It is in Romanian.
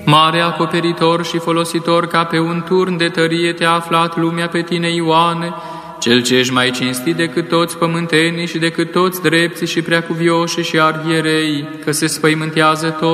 Mare acoperitor și folositor ca pe un turn de tărie te-a aflat lumea pe tine, Ioane, cel ce ești mai cinstit decât toți pământenii și decât toți drepții și preacuvioși și arhierei, că se spăimântează toți